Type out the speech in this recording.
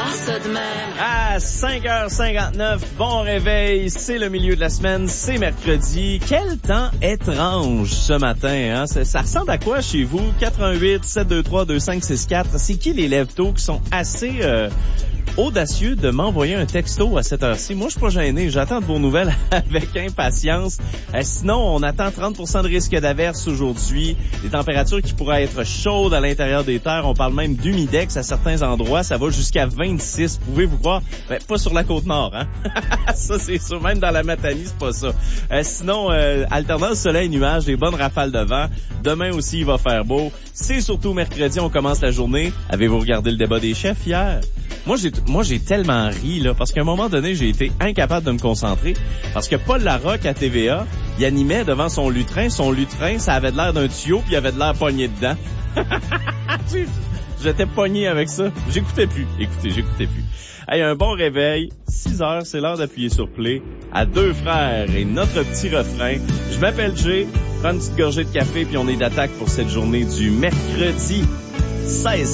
ça de même. À 5h59, bon réveil, c'est le milieu de la semaine, c'est mercredi. Quel temps étrange ce matin, hein? Ça ressemble à quoi chez vous? 88 723 2564. C'est qui les lève-tôt qui sont assez audacieux de m'envoyer un texto à cette heure-ci? Moi, je suis pas gêné, j'attends de vos nouvelles avec impatience. Sinon, on attend 30% de risque d'averse aujourd'hui, des températures qui pourraient être chaudes à l'intérieur des terres. On parle même d'humidex à certains endroits, ça va jusqu'à 26. Pouvez-vous croire? Ben, pas sur la Côte-Nord, hein? Ça, c'est sûr. Même dans la Matanie, c'est pas ça. Sinon, alternance soleil-nuage, des bonnes rafales de vent. Demain aussi, il va faire beau. C'est surtout mercredi, on commence la journée. Avez-vous regardé le débat des chefs hier? Moi, j'ai tellement ri, là, parce qu'à un moment donné, j'ai été incapable de me concentrer. Parce que Paul Larocque à TVA, il animait devant son lutrin. Son lutrin, ça avait de l'air d'un tuyau, puis il avait de l'air pogné dedans. J'étais pogné avec ça. J'écoutais plus. J'écoutais plus. Hey, un bon réveil. 6 heures, c'est l'heure d'appuyer sur play. À deux frères et notre petit refrain. Je m'appelle Jay. Prends une petite gorgée de café, puis on est d'attaque pour cette journée du mercredi 16